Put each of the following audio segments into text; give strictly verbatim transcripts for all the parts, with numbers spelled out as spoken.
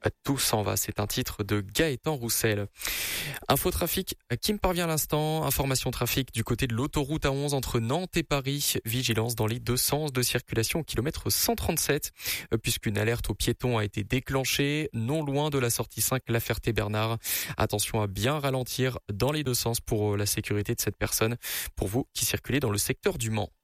tout s'en va. C'est un titre de Gaëtan Roussel. Info trafic qui me parvient à l'instant. Information trafic du côté de l'autoroute A onze entre Nantes et Paris. Vigilance dans les deux sens de circulation au kilomètre cent trente-sept, puisqu'une alerte aux piétons a été déclenchée non loin de la sortie cinq La Ferté-Bernard. Attention à bien ralentir dans les deux sens pour la sécurité de cette personne, pour vous qui circulez dans le secteur du Mans.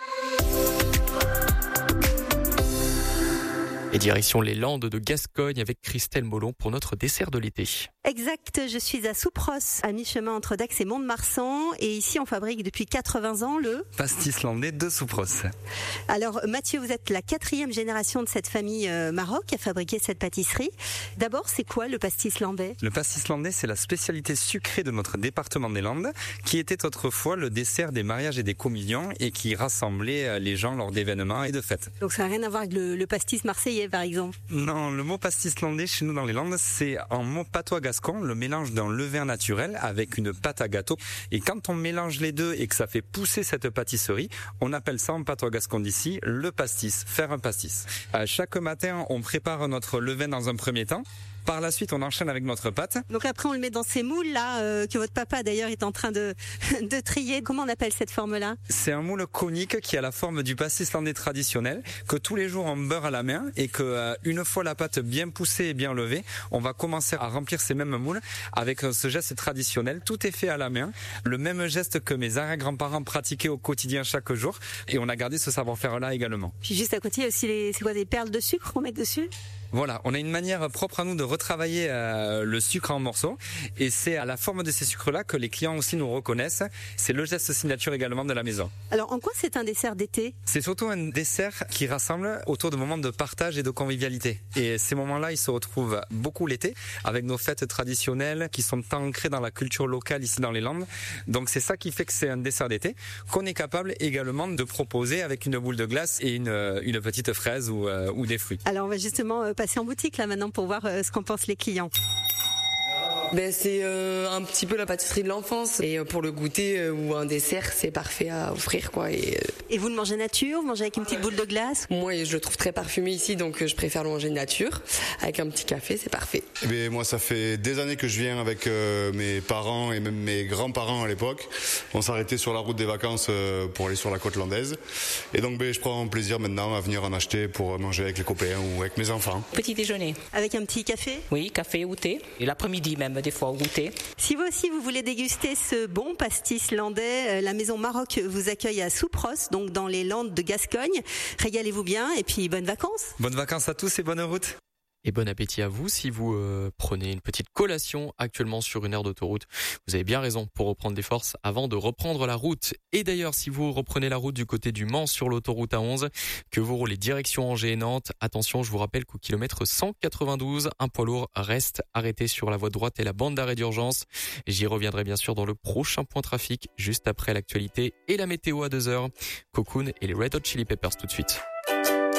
Et direction les Landes de Gascogne avec Christelle Molon pour notre dessert de l'été. Exact, je suis à Soupros, à mi-chemin entre Dax et Mont-de-Marsan. Et ici, on fabrique depuis quatre-vingts ans le pastis landais de Soupros. Alors, Mathieu, vous êtes la quatrième génération de cette famille euh, Maroc à fabriquer cette pâtisserie. D'abord, c'est quoi le pastis landais ? Le pastis landais, c'est la spécialité sucrée de notre département des Landes, qui était autrefois le dessert des mariages et des communions et qui rassemblait les gens lors d'événements et de fêtes. Donc, ça n'a rien à voir avec le, le pastis marseillais, par exemple ? Non, le mot pastis landais, chez nous dans les Landes, c'est en mot patois gascon, le mélange d'un levain naturel avec une pâte à gâteau. Et quand on mélange les deux et que ça fait pousser cette pâtisserie, on appelle ça en patois gascon d'ici le pastis, faire un pastis. Euh, chaque matin, on prépare notre levain dans un premier temps. Par la suite, on enchaîne avec notre pâte. Donc après, on le met dans ces moules là euh, que votre papa d'ailleurs est en train de de trier. Comment on appelle cette forme-là ? C'est un moule conique qui a la forme du pastis landais traditionnel que tous les jours on beurre à la main et que euh, une fois la pâte bien poussée et bien levée, on va commencer à remplir ces mêmes moules avec ce geste traditionnel. Tout est fait à la main, le même geste que mes arrière-grands-parents pratiquaient au quotidien chaque jour, et on a gardé ce savoir-faire-là également. Puis juste à côté, il y a aussi les c'est quoi des perles de sucre qu'on met dessus ? Voilà, on a une manière propre à nous de retravailler euh, le sucre en morceaux, et c'est à la forme de ces sucres-là que les clients aussi nous reconnaissent. C'est le geste signature également de la maison. Alors en quoi c'est un dessert d'été ? C'est surtout un dessert qui rassemble autour de moments de partage et de convivialité. Et ces moments-là, ils se retrouvent beaucoup l'été, avec nos fêtes traditionnelles qui sont ancrées dans la culture locale ici dans les Landes. Donc c'est ça qui fait que c'est un dessert d'été qu'on est capable également de proposer avec une boule de glace et une, une petite fraise ou, euh, ou des fruits. Alors on va justement euh, passer en boutique là maintenant pour voir euh, ce qu'en pensent les clients. Ben c'est euh, un petit peu la pâtisserie de l'enfance, et euh, pour le goûter euh, ou un dessert, c'est parfait à offrir quoi. Et, euh... et vous le mangez nature, vous mangez avec une petite boule de glace ? Moi, je le trouve très parfumé ici, donc euh, je préfère le manger nature avec un petit café, c'est parfait. Eh bien, moi, ça fait des années que je viens avec euh, mes parents et même mes grands-parents à l'époque. On s'arrêtait sur la route des vacances euh, pour aller sur la côte landaise, et donc ben, je prends plaisir maintenant à venir en acheter pour manger avec les copains ou avec mes enfants. Petit déjeuner. Avec un petit café ? Oui, café ou thé, et l'après-midi même des fois au goûter. Si vous aussi vous voulez déguster ce bon pastis landais, la maison Maroc vous accueille à Soupros, donc dans les Landes de Gascogne. Régalez-vous bien et puis bonnes vacances. Bonnes vacances à tous et bonne route. Et bon appétit à vous si vous euh, prenez une petite collation actuellement sur une aire d'autoroute. Vous avez bien raison pour reprendre des forces avant de reprendre la route. Et d'ailleurs, si vous reprenez la route du côté du Mans sur l'autoroute A onze, que vous roulez direction Angers et Nantes, attention, je vous rappelle qu'au kilomètre cent quatre-vingt-douze, un poids lourd reste arrêté sur la voie de droite et la bande d'arrêt d'urgence. J'y reviendrai bien sûr dans le prochain point trafic, juste après l'actualité et la météo à deux heures. Cocoon et les Red Hot Chili Peppers tout de suite.